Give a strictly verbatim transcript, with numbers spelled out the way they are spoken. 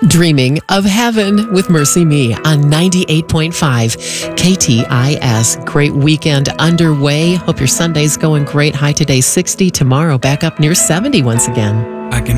Dreaming of Heaven with Mercy Me on ninety-eight point five K T I S. Great weekend underway. Hope your Sunday's going great. High today sixty. Tomorrow back up near seventy once again. I can